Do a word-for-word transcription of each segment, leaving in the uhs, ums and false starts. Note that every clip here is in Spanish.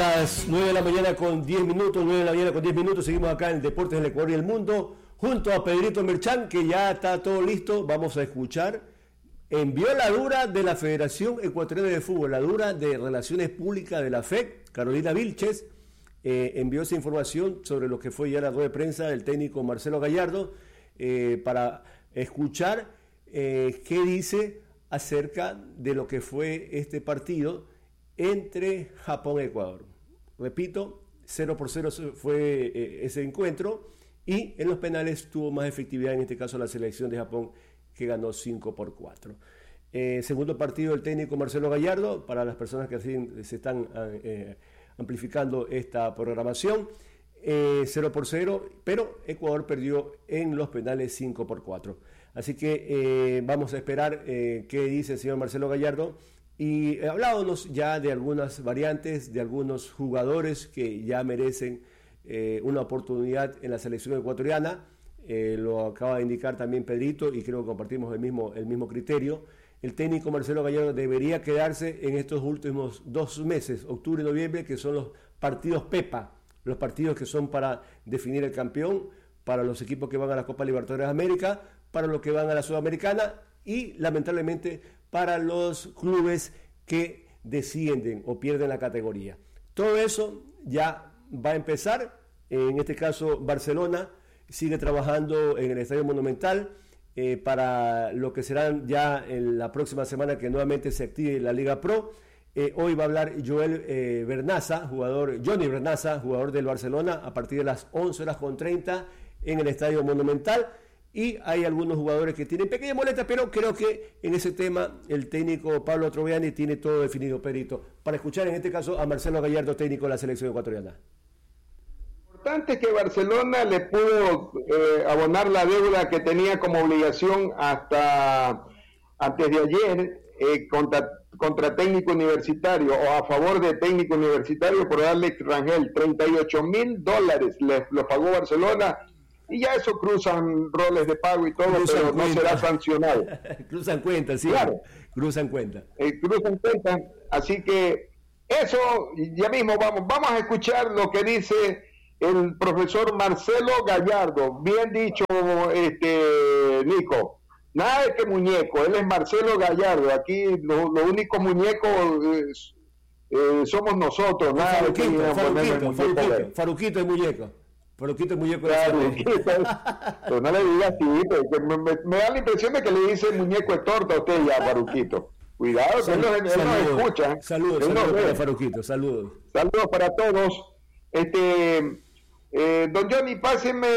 las nueve de la mañana con diez minutos, nueve de la mañana con diez minutos, seguimos acá en Deportes del Ecuador y el Mundo, junto a Pedrito Merchán, que ya está todo listo. Vamos a escuchar, envió la dura de la Federación Ecuatoriana de Fútbol, la dura de Relaciones Públicas de la F E C, Carolina Vilches, eh, envió esa información sobre lo que fue ya la rueda de prensa del técnico Marcelo Gallardo, eh, para escuchar eh, qué dice acerca de lo que fue este partido entre Japón y Ecuador. Repito, cero por cero fue eh, ese encuentro, y en los penales tuvo más efectividad, en este caso la selección de Japón, que ganó cinco por cuatro. Eh, segundo partido del técnico Marcelo Gallardo, para las personas que así se están eh, amplificando esta programación, eh, cero por cero, pero Ecuador perdió en los penales cinco por cuatro. Así que eh, vamos a esperar eh, qué dice el señor Marcelo Gallardo. Y hablábamos ya de algunas variantes, de algunos jugadores que ya merecen eh, una oportunidad en la selección ecuatoriana. Eh, lo acaba de indicar también Pedrito, y creo que compartimos el mismo, el mismo criterio. El técnico Marcelo Gallardo debería quedarse en estos últimos dos meses, octubre y noviembre, que son los partidos PEPA, los partidos que son para definir el campeón, para los equipos que van a la Copa Libertadores de América, para los que van a la Sudamericana y lamentablemente para los clubes que descienden o pierden la categoría. Todo eso ya va a empezar. En este caso, Barcelona sigue trabajando en el Estadio Monumental eh, para lo que será ya en la próxima semana, que nuevamente se active la Liga Pro. Eh, hoy va a hablar Joel eh, Bernaza, jugador, Johnny Bernaza, jugador del Barcelona, a partir de las once horas con treinta en el Estadio Monumental. Y hay algunos jugadores que tienen pequeñas molestias, pero creo que en ese tema el técnico Pablo Troviani tiene todo definido, Perito, para escuchar en este caso a Marcelo Gallardo, técnico de la selección ecuatoriana. Importante es que Barcelona le pudo eh, abonar la deuda que tenía como obligación hasta antes de ayer eh, contra, contra técnico universitario, o a favor de técnico universitario, por Alex Rangel. treinta y ocho mil dólares le, lo pagó Barcelona. Y ya eso cruzan roles de pago y todo, cruzan pero cuenta. No será sancionado. Cruzan cuentas, sí. Claro. Cruzan cuentas. Eh, cruzan cuentas. Así que eso, ya mismo vamos, vamos a escuchar lo que dice el profesor Marcelo Gallardo. Bien dicho, este Nico. Nada de que muñeco, él es Marcelo Gallardo. Aquí los lo únicos muñecos es, eh, somos nosotros. Nada Faruquito, de que Faruquito, Faruquito, Faruquito es muñeco. Faruquito es muñeco de claro, pero no le digas así, porque me, me, me da la impresión de que le dice muñeco de torta a usted ya, Faruquito. Cuidado, que él no, él no escucha. Saludos, él saludos no para Faruquito, saludos. Saludos para todos. Este, eh, don Johnny, páseme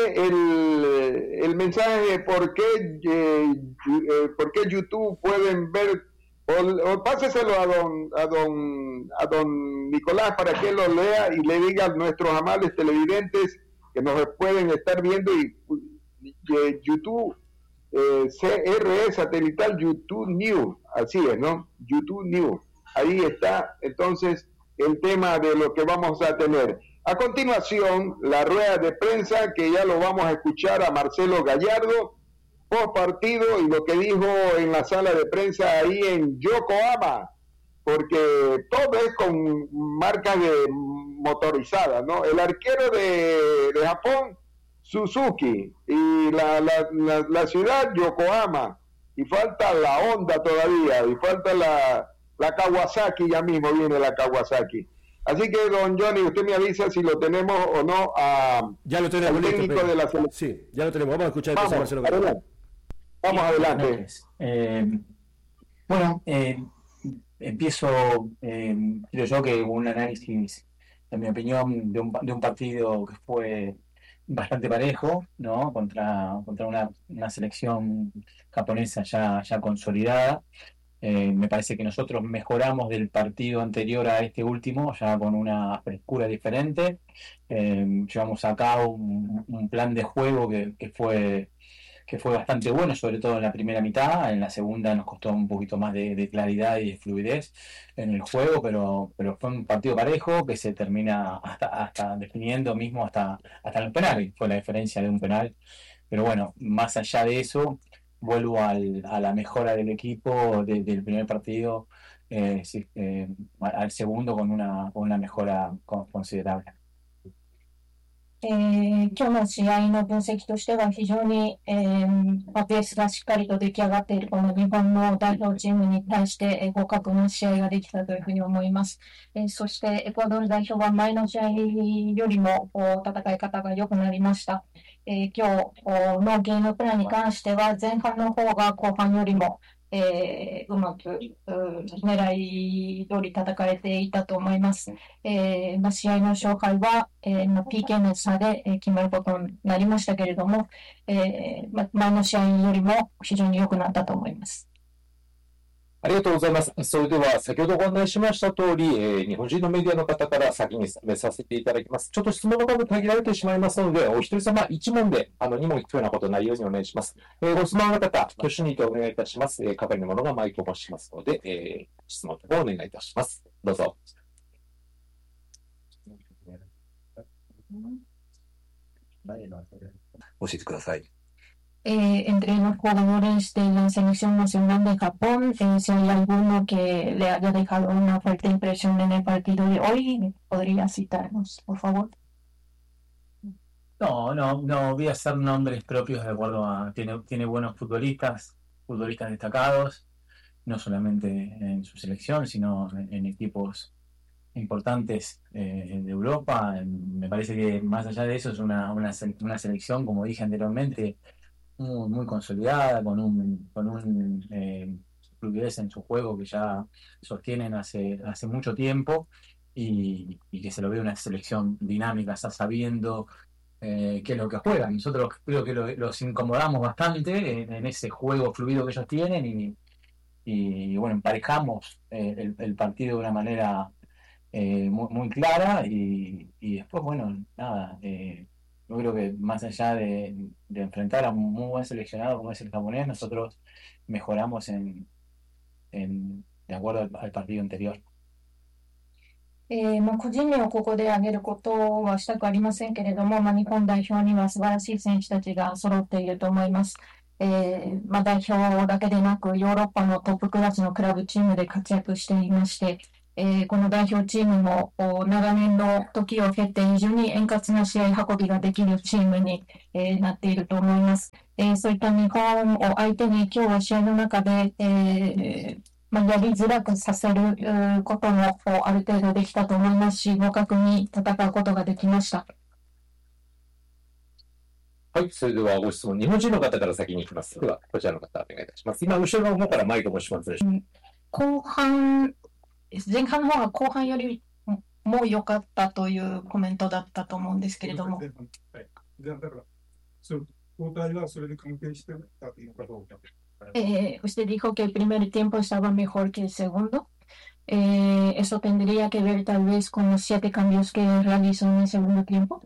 el, el mensaje de por qué, eh, eh, por qué YouTube pueden ver, o, o páseselo a don, a don, a don Nicolás para que lo lea y le diga a nuestros amables televidentes que nos pueden estar viendo, y, y YouTube, eh, C R E satelital, YouTube News, así es, ¿no? YouTube News, ahí está entonces el tema de lo que vamos a tener. A continuación, la rueda de prensa, que ya lo vamos a escuchar a Marcelo Gallardo, post partido, y lo que dijo en la sala de prensa ahí en Yokohama, porque todo es con marcas de motorizadas, ¿no? El arquero de, de Japón, Suzuki, y la, la, la, la ciudad, Yokohama, y falta la Honda todavía, y falta la, la Kawasaki, ya mismo viene la Kawasaki. Así que, don Johnny, usted me avisa si lo tenemos o no a, ya lo tenemos, al técnico listo, de la selección. Sí, ya lo tenemos. Vamos a escuchar Vamos, a Marcelo Gallardo. Adelante. Vamos adelante. Eh, bueno, eh, empiezo, eh, creo yo que un análisis, en mi opinión, de un, de un partido que fue bastante parejo, ¿no? Contra, contra una, una selección japonesa ya, ya consolidada. Eh, me parece que nosotros mejoramos del partido anterior a este último, ya con una frescura diferente. Eh, llevamos a cabo un, un plan de juego que, que fue que fue bastante bueno, sobre todo en la primera mitad. En la segunda nos costó un poquito más de, de claridad y de fluidez en el juego, pero, pero fue un partido parejo que se termina hasta, hasta definiendo mismo hasta, hasta el penal. Fue la diferencia de un penal. Pero bueno, más allá de eso, vuelvo al, a la mejora del equipo de, del primer partido. eh, sí, eh, al segundo con una, con una mejora considerable. えー、今日の試合の分析としては非常に、えーまあ、ベースがしっかりと出来上がっているこの日本の代表チームに対して、えー、互角の試合ができたというふうに思います。えー、そしてエクアドル代表は前の試合よりも戦い方が良くなりました。えー、今日のゲームプランに関しては前半の方が後半よりもえー、うまく狙い通り戦えていたと思います。えーまあ、試合の勝敗は、えーまあ、ピーケー の差で、えー、決まることになりましたけれども、えーまあ、前の試合よりも非常に良くなったと思います。 ありがとうございます。それでは、先ほどご案内しました通り、えー、日本人のメディアの方から先に進めさせていただきます。ちょっと質問の数限られてしまいますので、お一人様一問で、あの、二問聞くようなことないようにお願いします。えー、ご質問の方、挙手にてお願いいたします。えー、係の者がマイクを持ちますので、えー、質問をお願いいたします。どうぞ。教えてください。 Eh, entre los jugadores de la selección nacional de Japón, eh, si hay alguno que le haya dejado una fuerte impresión en el partido de hoy, ¿podría citarnos, por favor? No, no, no voy a hacer nombres propios de acuerdo a... Tiene, tiene buenos futbolistas, futbolistas destacados, no solamente en su selección, sino en, en equipos importantes eh, de Europa. Me parece que más allá de eso es una, una, una selección, como dije anteriormente, muy, muy consolidada, con un, con un eh, fluidez en su juego que ya sostienen hace, hace mucho tiempo y, y que se lo ve una selección dinámica, está sabiendo eh, qué es lo que juegan. Nosotros creo que lo, los incomodamos bastante en, en ese juego fluido que ellos tienen y, y bueno, emparejamos eh, el, el partido de una manera eh, muy, muy clara y, y después, bueno, nada, eh, yo creo que más allá de, de enfrentar a un muy buen seleccionado como es el japonés, nosotros mejoramos en, en, de acuerdo al, al partido anterior. えーまあ、個人名をここで挙げることはしたくありませんけれども、まあ、日本代表には素晴らしい選手たちが揃っていると思います。えーまあ、代表だけでなくヨーロッパのトップクラスのクラブチームで活躍していまして、えー、この代表チームも長年の時を経て非常に円滑な試合運びができるチームに、えー、なっていると思います。えー、そういった日本を相手に今日は試合の中で、えーまあ、やりづらくさせることもある程度できたと思いますし、互角に戦うことができました。 はい、それではご質問、日本人の方から先に行きます。では、こちらの方、お願いいたします。今、後ろの方からマイクを持ちますでしょうか。後半、前半の方が後半よりも良かったというコメントだったと思うんですけれども。はい。だから、交代はそれで関係してたというかどうか。Eh, usted dijo que el primer tiempo estaba mejor que el segundo. Eh, ¿Eso tendría que ver tal vez con los siete cambios que realizó en el segundo tiempo?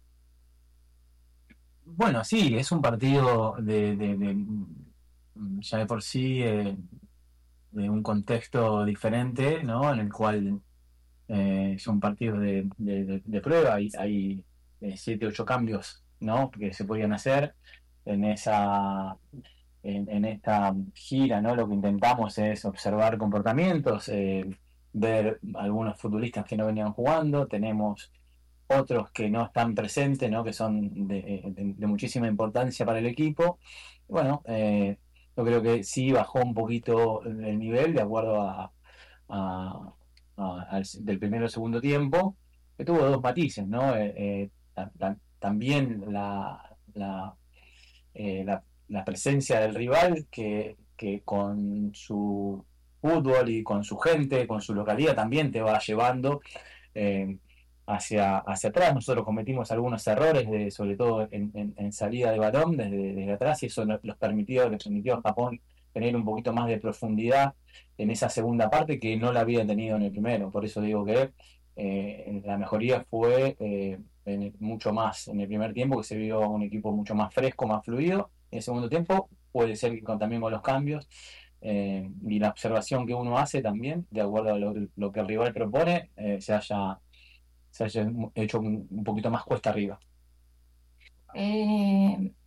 Bueno, sí, es un partido de, de, de ya de por sí eh, de un contexto diferente, ¿no? En el cual eh, es un partido de, de, de, de prueba. Hay, hay eh, siete, ocho cambios, ¿no? Que se podían hacer en esa... En, en esta gira, ¿no? Lo que intentamos es observar comportamientos, eh, ver algunos futbolistas que no venían jugando, tenemos otros que no están presentes, ¿no? Que son de, de, de muchísima importancia para el equipo. Bueno, eh, yo creo que sí bajó un poquito el nivel de acuerdo a, a, a al, del primero al segundo tiempo, que tuvo dos matices, ¿no? Eh, eh, ta, ta, también la, la, eh, la la presencia del rival que, que con su fútbol y con su gente, con su localidad también te va llevando eh, hacia, hacia atrás. Nosotros cometimos algunos errores, de, sobre todo en, en, en salida de balón desde, desde atrás, y eso nos permitió, les permitió a Japón tener un poquito más de profundidad en esa segunda parte que no la había tenido en el primero. Por eso digo que eh, la mejoría fue eh, en, mucho más en el primer tiempo, que se vio un equipo mucho más fresco, más fluido. En el segundo tiempo puede ser que con, también con los cambios eh, y la observación que uno hace también, de acuerdo a lo, lo que el rival propone, eh, se, haya, se haya hecho un, un poquito más cuesta arriba. Eh,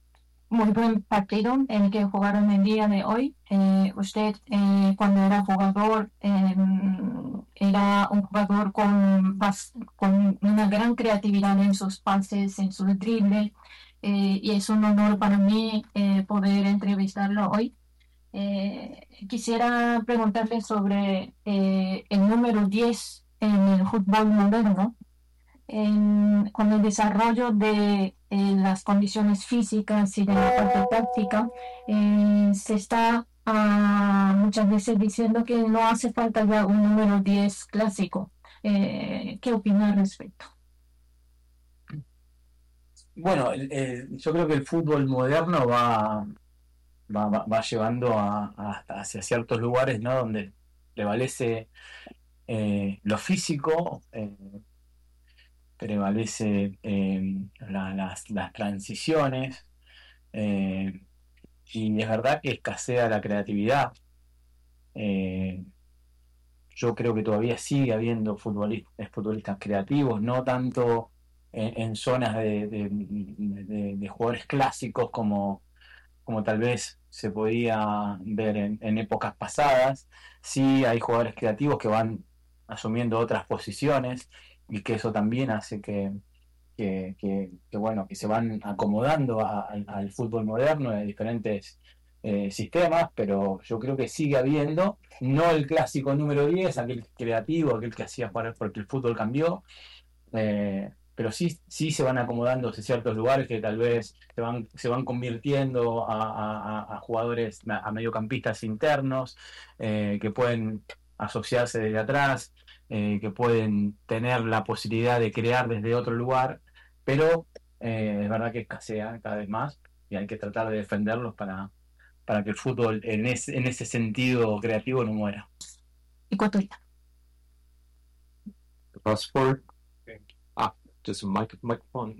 muy buen partido el que jugaron el día de hoy. Eh, usted, eh, cuando era jugador, eh, era un jugador con, con una gran creatividad en sus pases, en su drible, eh, y es un honor para mí eh, poder entrevistarlo hoy. Eh, quisiera preguntarle sobre eh, el número diez en el fútbol moderno. En, con el desarrollo de eh, las condiciones físicas y de la parte táctica, eh, se está uh, muchas veces diciendo que no hace falta ya un número diez clásico. Eh, ¿Qué opina al respecto? Bueno, el, el, yo creo que el fútbol moderno va, va, va, va llevando a, a, hacia ciertos lugares, ¿no?, donde prevalece eh, lo físico, eh, prevalece eh, la, las, las transiciones, eh, y es verdad que escasea la creatividad. Eh, yo creo que todavía sigue habiendo futbolistas, futbolistas creativos, no tanto en, en zonas de, de, de, de jugadores clásicos como, como tal vez se podía ver en, en épocas pasadas. Sí hay jugadores creativos que van asumiendo otras posiciones, y que eso también hace que, que, que, que bueno, que se van acomodando a, a, al fútbol moderno de diferentes eh, sistemas, pero yo creo que sigue habiendo, no el clásico número diez, aquel creativo, aquel que hacía para, porque el fútbol cambió, eh, pero sí, sí se van acomodando a ciertos lugares que tal vez se van, se van convirtiendo a, a, a jugadores, a mediocampistas internos, eh, que pueden asociarse desde atrás, eh, que pueden tener la posibilidad de crear desde otro lugar, pero eh, es verdad que escasea cada vez más y hay que tratar de defenderlos para, para que el fútbol en ese, en ese sentido creativo no muera. Ecuatoriano. Passport. Ah, just mic, microphone.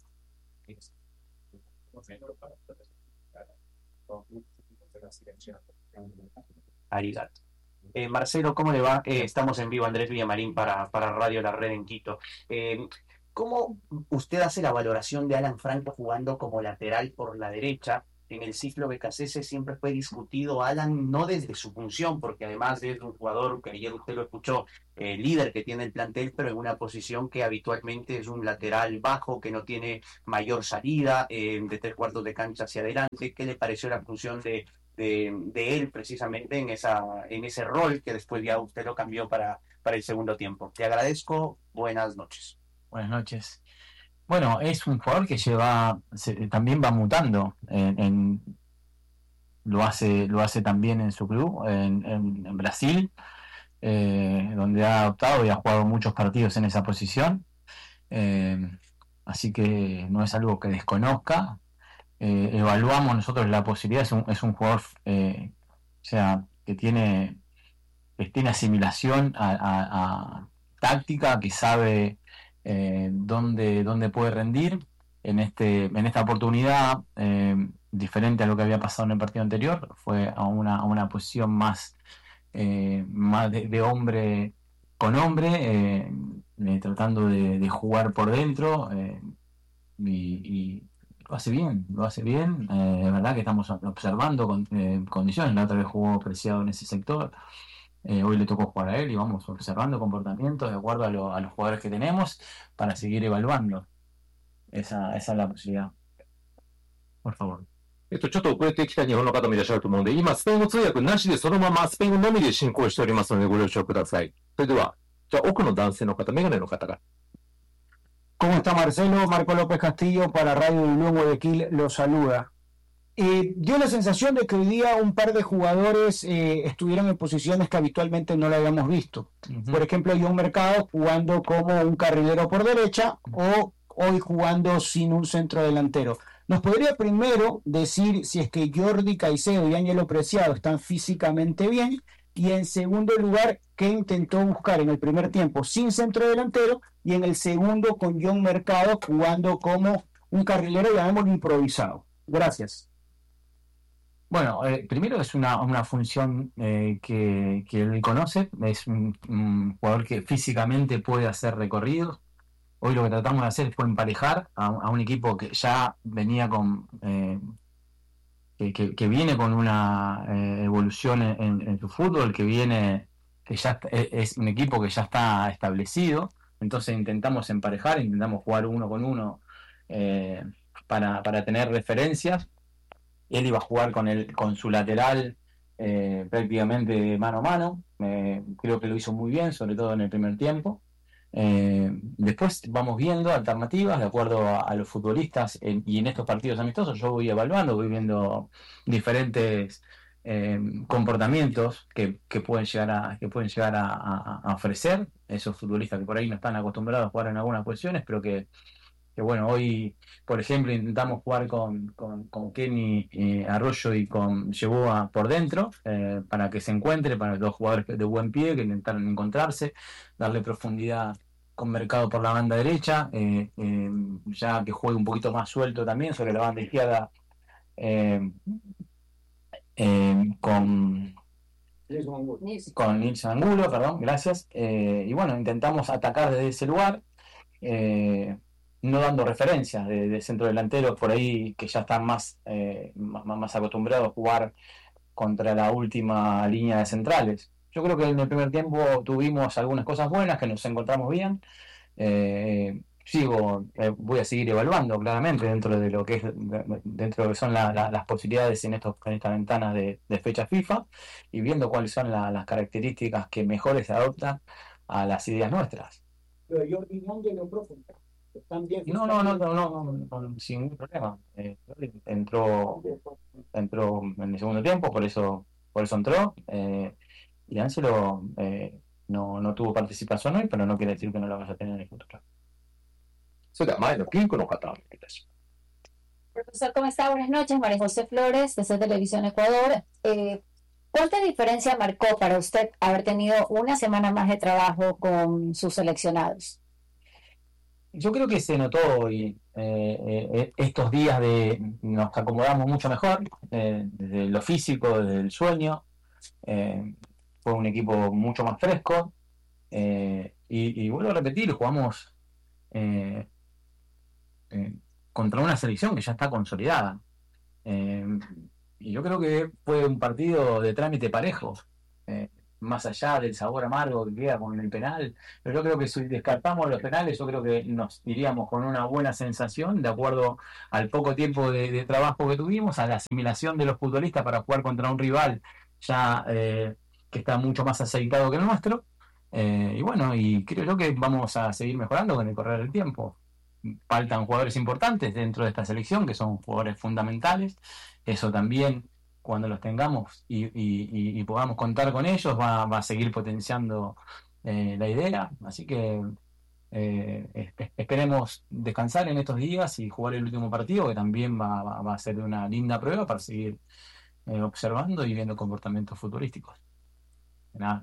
Arigato. Eh, Marcelo, ¿cómo le va? Eh, estamos en vivo, Andrés Villamarín, para, para Radio La Red en Quito. Eh, ¿Cómo usted hace la valoración de Alan Franco jugando como lateral por la derecha? En el ciclo B K C S siempre fue discutido Alan, no desde su función, porque además es un jugador que ayer usted lo escuchó, eh, líder que tiene el plantel, pero en una posición que habitualmente es un lateral bajo, que no tiene mayor salida, eh, de tres cuartos de cancha hacia adelante. ¿Qué le pareció la función de, de, de él precisamente en, esa, en ese rol que después ya usted lo cambió para, para el segundo tiempo? Te agradezco, buenas noches. Buenas noches. Bueno, es un jugador que lleva, se, también va mutando, en, en, lo hace lo hace también en su club, en, en, en Brasil, eh, donde ha adoptado y ha jugado muchos partidos en esa posición, eh, así que no es algo que desconozca. Eh, evaluamos nosotros la posibilidad, es un, es un jugador eh, o sea, que tiene, que tiene asimilación a, a, a táctica, que sabe Eh, dónde, dónde puede rendir en, este, en esta oportunidad, eh, diferente a lo que había pasado en el partido anterior. Fue a una, a una posición más, eh, más de, de hombre con hombre, eh, eh, tratando de, de jugar por dentro, eh, y, y lo hace bien, lo hace bien. Eh, es verdad que estamos observando con, eh, condiciones. La otra vez jugó Preciado en ese sector. Eh, hoy le tocó jugar a él y vamos observando comportamientos de acuerdo a, lo, a los jugadores que tenemos para seguir evaluando. Esa, esa es la posibilidad. Por favor. えっと、ちょっと遅れてきた日本の方もいらっしゃると思うので、今、スペイン語通訳なしでそのままスペイン語のみで進行しておりますので、ご了承ください。それでは、じゃあ奥の男性の方、メガネの方が。 ¿Cómo está Marcelo? Marco López Castillo para Radio Dulón Guayaquil lo saluda. Eh, dio la sensación de que hoy día un par de jugadores eh, estuvieron en posiciones que habitualmente no lo habíamos visto. Uh-huh. Por ejemplo, John Mercado jugando como un carrilero por derecha, o hoy jugando sin un centro delantero. ¿Nos podría primero decir si es que Jordi Caicedo y Ángelo Preciado están físicamente bien? Y en segundo lugar, ¿qué intentó buscar en el primer tiempo sin centro delantero y en el segundo con John Mercado jugando como un carrilero, llamémoslo, improvisado? Gracias. Bueno, eh, primero es una, una función eh, que, que él conoce, es un, un jugador que físicamente puede hacer recorridos. Hoy lo que tratamos de hacer fue emparejar a, a un equipo que ya venía con, eh, que, que, que viene con una eh, evolución en, en su fútbol, que viene, que ya es un equipo que ya está establecido. Entonces intentamos emparejar, intentamos jugar uno con uno eh, para, para tener referencias. Él iba a jugar con, el, con su lateral eh, prácticamente mano a mano. Eh, creo que lo hizo muy bien, sobre todo en el primer tiempo. Eh, después vamos viendo alternativas de acuerdo a, a los futbolistas en, y en estos partidos amistosos yo voy evaluando, voy viendo diferentes eh, comportamientos que, que pueden llegar a que pueden llegar a, a, a ofrecer esos futbolistas que por ahí no están acostumbrados a jugar en algunas posiciones, pero que, que bueno, hoy por ejemplo intentamos jugar con, con, con Kenny eh, Arroyo y con Yeboah por dentro eh, para que se encuentre, para los jugadores de buen pie que intentaron encontrarse, darle profundidad con Mercado por la banda derecha, eh, eh, ya que juegue un poquito más suelto también sobre la banda izquierda eh, eh, con con Nils Angulo, perdón, gracias, eh, y bueno, intentamos atacar desde ese lugar, eh, no dando referencias de, de centro delanteros por ahí que ya están más, eh, más, más acostumbrados a jugar contra la última línea de centrales. Yo creo que en el primer tiempo tuvimos algunas cosas buenas, que nos encontramos bien. Eh, sigo, eh, voy a seguir evaluando claramente dentro de lo que es dentro de lo que son la, la, las posibilidades en estos en estas ventanas de, de fecha FIFA y viendo cuáles son la, las características que mejores se adoptan a las ideas nuestras. Pero Jordi Monge lo profundo. No, no, no, no, no, no, no, sin ningún problema. Eh, entró, entró en el segundo tiempo, por eso, por eso entró. Eh, y Ángelo eh, no, no tuvo participación hoy, pero no quiere decir que no lo vaya a tener en el futuro. Profesor, ¿cómo está? Buenas noches, María José Flores, de C Televisión Ecuador. Eh, ¿Cuánta diferencia marcó para usted haber tenido una semana más de trabajo con sus seleccionados? Yo creo que se notó hoy, eh, eh, estos días de nos acomodamos mucho mejor, eh, desde lo físico, desde el sueño. Eh, fue un equipo mucho más fresco. Eh, y, y vuelvo a repetir, jugamos eh, eh, contra una selección que ya está consolidada. Eh, y yo creo que fue un partido de trámite parejo. Eh, más allá del sabor amargo que queda con el penal, pero yo creo que si descartamos los penales, yo creo que nos iríamos con una buena sensación, de acuerdo al poco tiempo de, de trabajo que tuvimos, a la asimilación de los futbolistas para jugar contra un rival ya eh, que está mucho más aceitado que el nuestro, eh, y bueno, y creo yo que vamos a seguir mejorando con el correr del tiempo. Faltan jugadores importantes dentro de esta selección, que son jugadores fundamentales, eso también cuando los tengamos y, y, y, y podamos contar con ellos, va, va a seguir potenciando eh, la idea. Así que eh, esperemos descansar en estos días y jugar el último partido, que también va, va, va a ser una linda prueba para seguir eh, observando y viendo comportamientos futurísticos. Nada.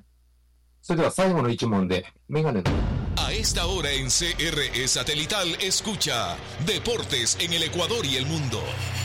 A esta hora en C R E Satelital escucha Deportes en el Ecuador y el Mundo.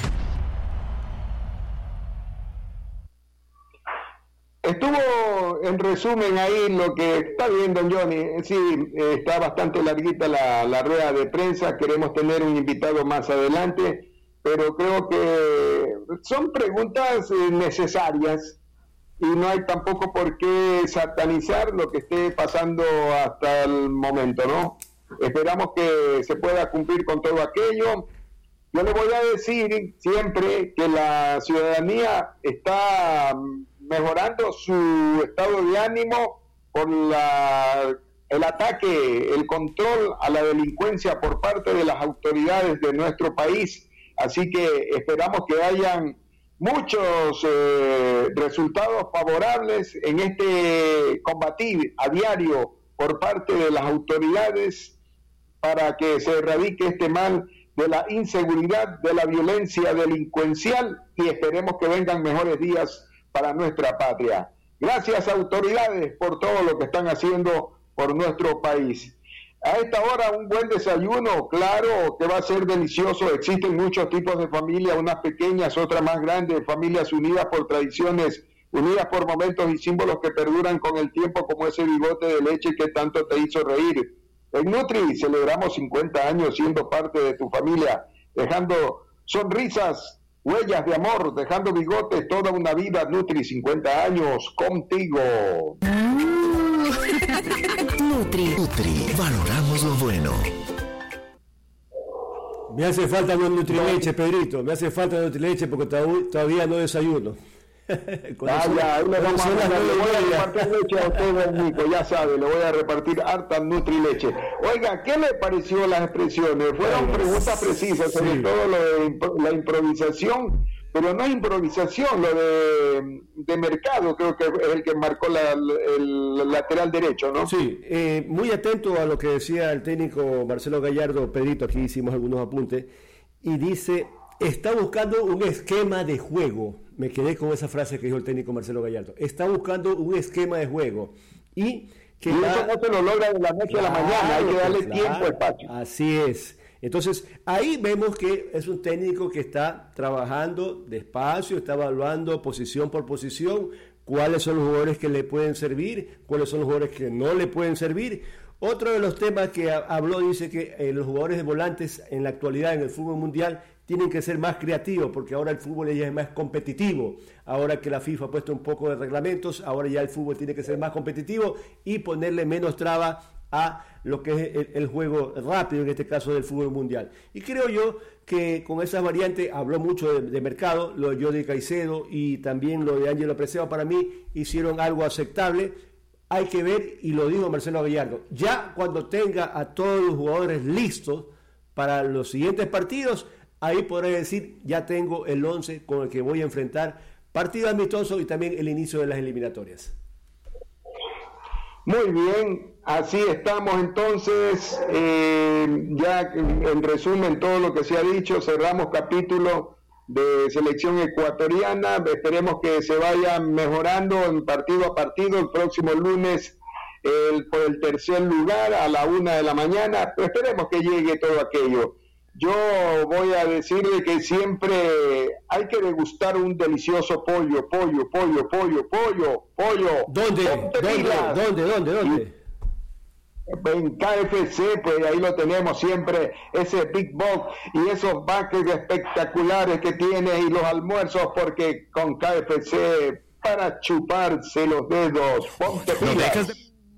Estuvo en resumen ahí lo que está bien, don Johnny. Sí, eh, está bastante larguita la, la rueda de prensa. Queremos tener un invitado más adelante, pero creo que son preguntas eh, necesarias y no hay tampoco por qué satanizar lo que esté pasando hasta el momento, ¿no? Esperamos que se pueda cumplir con todo aquello. Yo le voy a decir siempre que la ciudadanía está mejorando su estado de ánimo por la, el ataque, el control a la delincuencia por parte de las autoridades de nuestro país. Así que esperamos que hayan muchos eh, resultados favorables en este combatir a diario por parte de las autoridades para que se erradique este mal de la inseguridad, de la violencia delincuencial, y esperemos que vengan mejores días para nuestra patria. Gracias, autoridades, por todo lo que están haciendo por nuestro país. A esta hora un buen desayuno, claro que va a ser delicioso. Existen muchos tipos de familias, unas pequeñas, otras más grandes, familias unidas por tradiciones, unidas por momentos y símbolos que perduran con el tiempo, como ese bigote de leche que tanto te hizo reír. En Nutri celebramos cincuenta años siendo parte de tu familia, dejando sonrisas Huellas de amor, dejando bigotes toda una vida. Nutri, cincuenta años contigo. Nutri. Nutri, valoramos lo bueno. Me hace falta una Nutrileche, Pedrito. Me hace falta una Nutrileche porque todavía no desayuno. Vaya, ahí le vamos a dar, le voy a repartir leche a usted, don Nico, ya sabe, le voy a repartir harta Nutrileche. Oiga, ¿qué le pareció las expresiones? Fueron preguntas precisas, sobre sí. todo lo de la improvisación, pero no improvisación, lo de, de Mercado, creo que es el que marcó la, el lateral derecho, ¿no? Sí, eh, muy atento a lo que decía el técnico Marcelo Gallardo. Pedrito, aquí hicimos algunos apuntes, y dice, está buscando un esquema de juego. Me quedé con esa frase que dijo el técnico Marcelo Gallardo. Está buscando un esquema de juego. Y que y eso no se lo logra de la noche claro, a la mañana, hay que darle claro, tiempo, espacio. Así es. Entonces, ahí vemos que es un técnico que está trabajando despacio, está evaluando posición por posición, cuáles son los jugadores que le pueden servir, cuáles son los jugadores que no le pueden servir. Otro de los temas que habló, dice que eh, los jugadores de volantes en la actualidad en el fútbol mundial tienen que ser más creativos, porque ahora el fútbol ya es más competitivo. Ahora que la FIFA ha puesto un poco de reglamentos, ahora ya el fútbol tiene que ser más competitivo y ponerle menos traba a lo que es el, el juego rápido, en este caso del fútbol mundial. Y creo yo que con esas variantes, habló mucho de, de Mercado, lo de Jordi Caicedo y también lo de Ángelo Preciado, para mí hicieron algo aceptable. Hay que ver, y lo dijo Marcelo Gallardo, ya cuando tenga a todos los jugadores listos para los siguientes partidos, ahí podré decir, ya tengo el once con el que voy a enfrentar partido amistoso y también el inicio de las eliminatorias. Muy bien, así estamos entonces, eh, ya en resumen todo lo que se ha dicho, cerramos capítulo de selección ecuatoriana, esperemos que se vaya mejorando en partido a partido. El próximo lunes el, por el tercer lugar a la una de la mañana, pero esperemos que llegue todo aquello. Yo voy a decirle que siempre hay que degustar un delicioso pollo, pollo, pollo, pollo, pollo, pollo. ¿Dónde? ¿Dónde? ¿Dónde? ¿Dónde? ¿Dónde? En K F C, pues ahí lo tenemos siempre, ese Big Box y esos buckets espectaculares que tiene y los almuerzos, porque con K F C para chuparse los dedos. Ponte pilas. ¿No dejas de...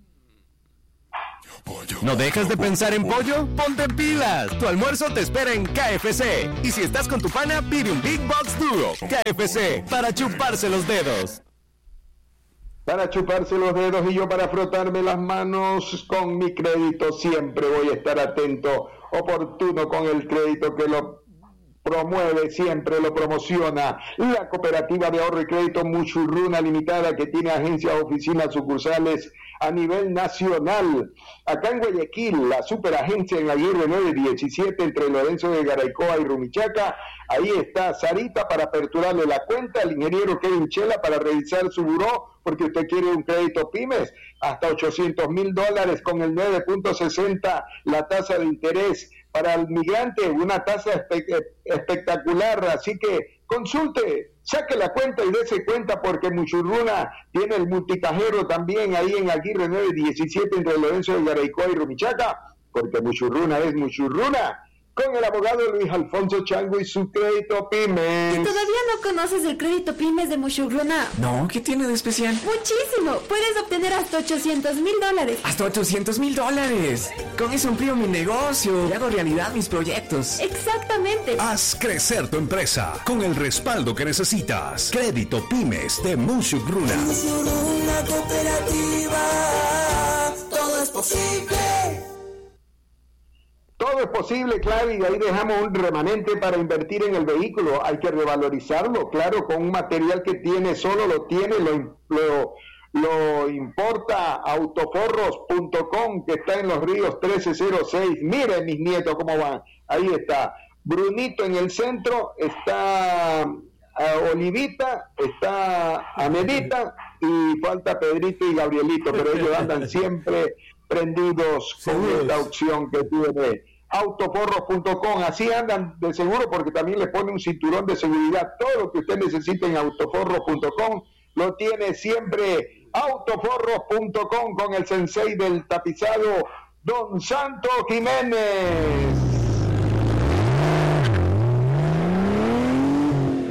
¿No dejas de pensar en pollo? ¡Ponte pilas! Tu almuerzo te espera en K F C. Y si estás con tu pana, pide un Big Box Duro. K F C, para chuparse los dedos. Para chuparse los dedos y yo para frotarme las manos con mi crédito. Siempre voy a estar atento, oportuno con el crédito que lo promueve, siempre lo promociona. La Cooperativa de Ahorro y Crédito Muchurruna Limitada, que tiene agencias, oficinas, sucursales a nivel nacional. Acá en Guayaquil, la superagencia en Aguirre nueve diecisiete entre Lorenzo de Garaycoa y Rumichaca. Ahí está Sarita para aperturarle la cuenta, el ingeniero Kevin Chela para revisar su buró, porque usted quiere un crédito pymes, hasta ochocientos mil dólares con el nueve punto sesenta, la tasa de interés. Para el migrante, una tasa espe- espectacular, así que consulte, saque la cuenta y dése cuenta, porque Muchurruna tiene el multicajero también ahí en Aguirre nueve diecisiete entre Lorenzo de Garaycoa y Rumichaca, porque Muchurruna es Muchurruna. Con el abogado Luis Alfonso Chango y su crédito pymes. ¿Y todavía no conoces el crédito pymes de Muchurruna? No, ¿qué tiene de especial? Muchísimo, puedes obtener hasta ochocientos mil dólares. ¡Hasta ochocientos mil dólares! Con eso amplío mi negocio y hago realidad mis proyectos. Exactamente. Haz crecer tu empresa con el respaldo que necesitas. Crédito pymes de Muchurruna. Muchurruna Cooperativa, todo es posible. Todo es posible, claro, y ahí dejamos un remanente para invertir en el vehículo. Hay que revalorizarlo, claro, con un material que tiene, solo lo tiene, lo, lo, lo importa autoforros punto com, que está en Los Ríos trece cero seis. Miren mis nietos cómo van. Ahí está Brunito en el centro, está uh, Olivita, está Amedita y falta Pedrito y Gabrielito, pero ellos andan siempre prendidos con esta opción que tiene autoforros punto com. Así andan de seguro, porque también le pone un cinturón de seguridad. Todo lo que usted necesite en autoforros punto com lo tiene siempre autoforros punto com, con el sensei del tapizado, Don Santo Jiménez.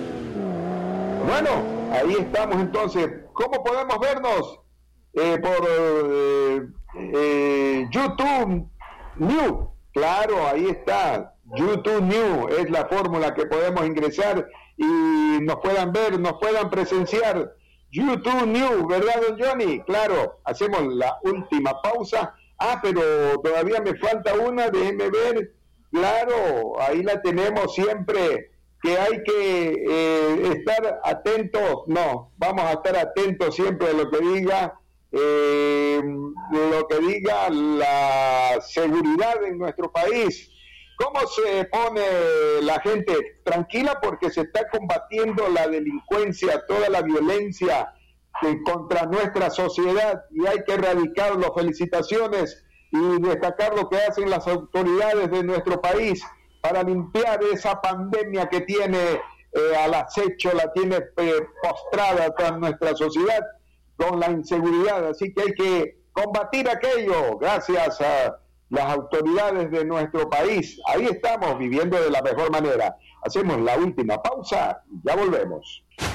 Bueno, ahí estamos entonces. ¿Cómo podemos vernos? Eh, por eh, eh, YouTube New. Claro, ahí está. YouTube New es la fórmula que podemos ingresar y nos puedan ver, nos puedan presenciar. YouTube New, ¿verdad, don Johnny? Claro, hacemos la última pausa. Ah, pero todavía me falta una, déjenme ver. Claro, ahí la tenemos siempre, que hay que eh, estar atentos. No, vamos a estar atentos siempre a lo que diga, eh, lo que diga la seguridad en nuestro país. ¿Cómo se pone la gente? Tranquila, porque se está combatiendo la delincuencia, toda la violencia eh, contra nuestra sociedad, y hay que erradicarlo. Felicitaciones y destacar lo que hacen las autoridades de nuestro país para limpiar esa pandemia que tiene eh, al acecho, la tiene eh, postrada toda nuestra sociedad con la inseguridad. Así que hay que combatir aquello gracias a las autoridades de nuestro país. Ahí estamos, viviendo de la mejor manera. Hacemos la última pausa y ya volvemos.